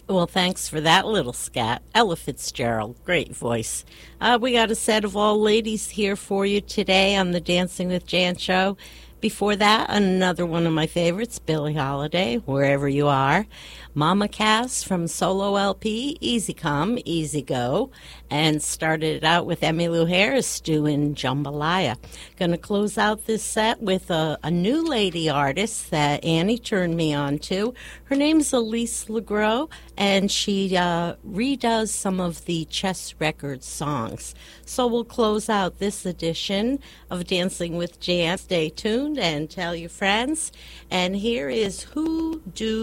Well, thanks for that little scat. Ella Fitzgerald, great voice. We got a set of all ladies here for you today on the Dancing with Jan show. Before that, another one of my favorites, Billie Holiday, Wherever You Are. Mama Cass from Solo LP, Easy Come, Easy Go. And started it out with Emmylou Harris doing Jambalaya. Going to close out this set with a new lady artist that Annie turned me on to. Her name's Elise Legros, and she redoes some of the Chess Records songs. So we'll close out this edition of Dancing with Jan. Stay tuned and tell your friends. And here is Who Do